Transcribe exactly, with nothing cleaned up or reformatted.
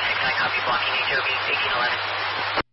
six nine, copy, blocking H O V, eighteen eleven.